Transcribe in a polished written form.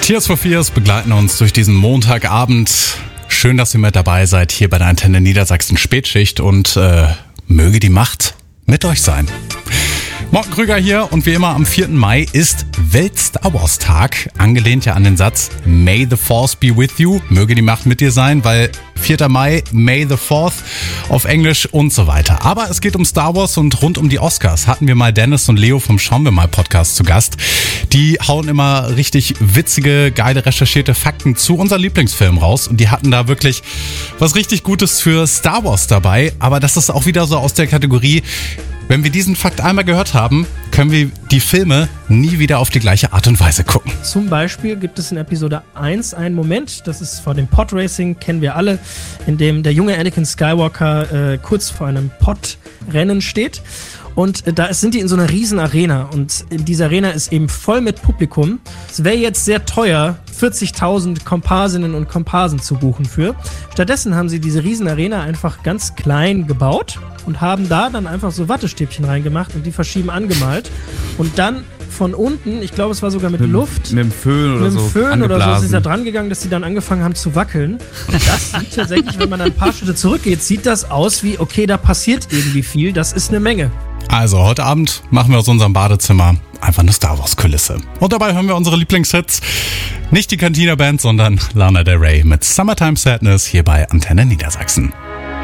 Tears for Fears begleiten uns durch diesen Montagabend. Schön, dass ihr mit dabei seid hier bei der Antenne Niedersachsen Spätschicht und möge die Macht mit euch sein. Morten Krüger hier und wie immer am 4. Mai ist Welt-Star Wars Tag, angelehnt ja an den Satz May the Force be with you, möge die Macht mit dir sein, weil 4. Mai, May the 4th auf Englisch und so weiter. Aber es geht um Star Wars und rund um die Oscars hatten wir mal Dennis und Leo vom Schauen wir mal Podcast zu Gast. Die hauen immer richtig witzige, geile, recherchierte Fakten zu unseren Lieblingsfilmen raus und die hatten da wirklich was richtig Gutes für Star Wars dabei, aber das ist auch wieder so aus der Kategorie, wenn wir diesen Fakt einmal gehört haben, können wir die Filme nie wieder auf die gleiche Art und Weise gucken. Zum Beispiel gibt es in Episode 1 einen Moment, das ist vor dem Podracing, kennen wir alle, in dem der junge Anakin Skywalker kurz vor einem Podrennen steht. Und da sind die in so einer riesen Arena und in dieser Arena ist eben voll mit Publikum. Es wäre jetzt sehr teuer, 40.000 Komparsinnen und Komparsen zu buchen für. Stattdessen haben sie diese riesen Arena einfach ganz klein gebaut und haben da dann einfach so Wattestäbchen reingemacht und die verschieden angemalt. Und dann von unten, ich glaube, es war sogar mit Luft. Mit dem Föhn oder so. Mit dem Föhn oder so ist es da dran gegangen, dass die dann angefangen haben zu wackeln. Und das sieht tatsächlich, wenn man ein paar Schritte zurückgeht, sieht das aus wie, okay, da passiert irgendwie viel. Das ist eine Menge. Also, heute Abend machen wir aus unserem Badezimmer einfach eine Star Wars Kulisse. Und dabei hören wir unsere Lieblingshits. Nicht die Cantina Band, sondern Lana Del Rey mit Summertime Sadness hier bei Antenne Niedersachsen.